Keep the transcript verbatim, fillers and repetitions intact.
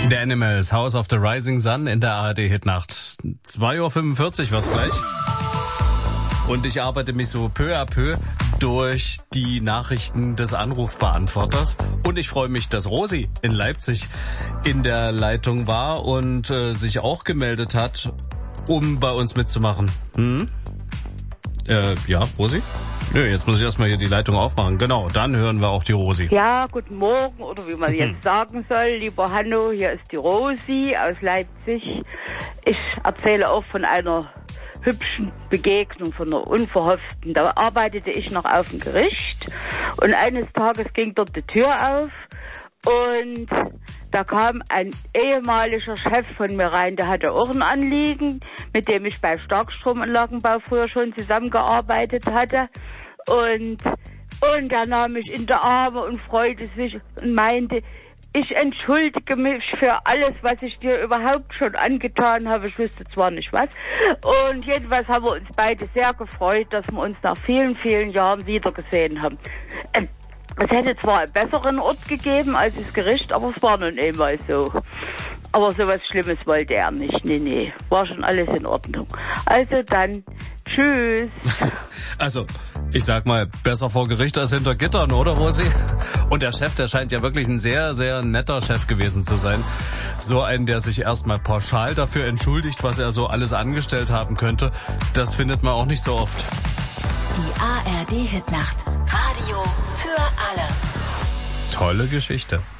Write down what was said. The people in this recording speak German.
The Animals, House of the Rising Sun in der A R D-Hitnacht. zwei Uhr fünfundvierzig wird's gleich. Und ich arbeite mich so peu à peu durch die Nachrichten des Anrufbeantworters. Und ich freue mich, dass Rosi in Leipzig in der Leitung war und äh, sich auch gemeldet hat, um bei uns mitzumachen. Hm? Äh, ja, Rosi? Nö, jetzt muss ich erstmal hier die Leitung aufmachen. Genau, dann hören wir auch die Rosi. Ja, guten Morgen, oder wie man jetzt sagen soll. Lieber Hanno, hier ist die Rosi aus Leipzig. Ich erzähle auch von einer hübschen Begegnung, von einer unverhofften. Da arbeitete ich noch auf dem Gericht und eines Tages ging dort die Tür auf und da kam ein ehemaliger Chef von mir rein, der hatte auch ein Anliegen, mit dem ich bei Starkstromanlagenbau früher schon zusammengearbeitet hatte. Und, und er nahm mich in die Arme und freute sich und meinte, ich entschuldige mich für alles, was ich dir überhaupt schon angetan habe. Ich wüsste zwar nicht was. Und jedenfalls haben wir uns beide sehr gefreut, dass wir uns nach vielen, vielen Jahren wiedergesehen haben. Ähm, Es hätte zwar einen besseren Ort gegeben als das Gericht, aber es war nun einmal so. Aber so was Schlimmes wollte er nicht. Nee, nee, war schon alles in Ordnung. Also dann, tschüss. Also, ich sag mal, besser vor Gericht als hinter Gittern, oder Rosi? Und der Chef, der scheint ja wirklich ein sehr, sehr netter Chef gewesen zu sein. So einen, der sich erstmal pauschal dafür entschuldigt, was er so alles angestellt haben könnte, das findet man auch nicht so oft. Die A R D-Hitnacht. Radio für alle. Tolle Geschichte.